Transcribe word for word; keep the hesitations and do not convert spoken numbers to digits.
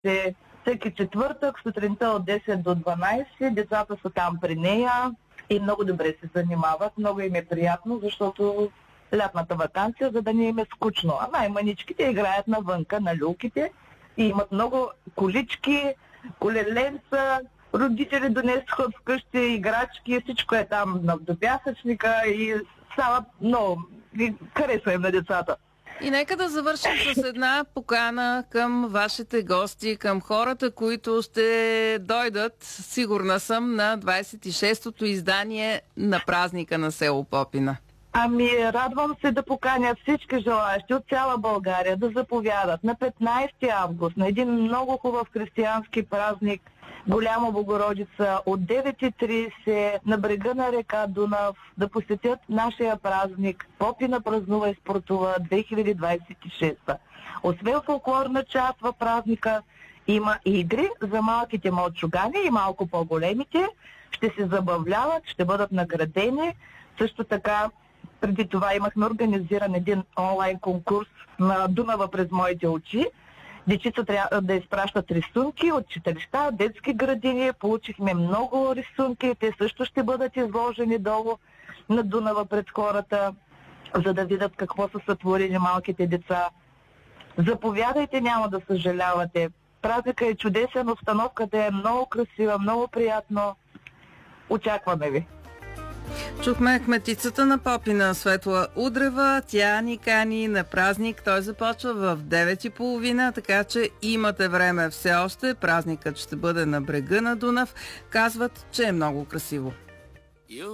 се всеки четвъртък, сутринта от десет до дванайсет. Децата са там при нея и много добре се занимават. Много им е приятно, защото лятната ваканция, за да не им е скучно. А най-маничките играят навънка, на люлките и имат много колички, колеленца, родители донесоха вкъщи играчки, всичко е там до пясъчника и става много. И харесва им на децата. И нека да завършим с една покана към вашите гости, към хората, които ще дойдат, сигурна съм, на двайсет и шестото издание на празника на село Попина. Ами, радвам се да поканя всички желаящи от цяла България да заповядат на петнайсети август на един много хубав християнски празник Голяма Богородица от девет и трийсет на брега на река Дунав да посетят нашия празник Попина празнува и спортува две хиляди двайсет и шеста. Освен фолклорна част в празника, има игри за малките мълчугани и малко по-големите. Ще се забавляват, ще бъдат наградени. Също така, преди това имахме организиран един онлайн конкурс на Дунава през моите очи. Дечица трябва да изпращат рисунки от читалища, детски градини. Получихме много рисунки. Те също ще бъдат изложени долу на Дунава пред хората, за да видят какво са сътворили малките деца. Заповядайте, няма да съжалявате. Празника е чудесен, обстановката е много красива, много приятно. Очакваме ви! Чухме кметицата на Попина Светла Удрева. Тя ни кани на празник. Той започва в девет и половина, така че имате време все още. Празникът ще бъде на брега на Дунав. Казват, че е много красиво.